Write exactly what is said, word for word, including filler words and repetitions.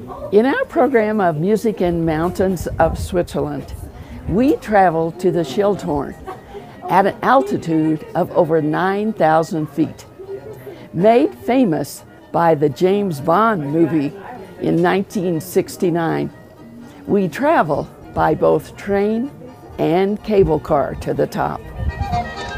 In our program of Music in Mountains of Switzerland, we travel to the Schildhorn at an altitude of over nine thousand feet. Made famous by the James Bond movie in nineteen sixty-nine, we travel by both train and cable car to the top.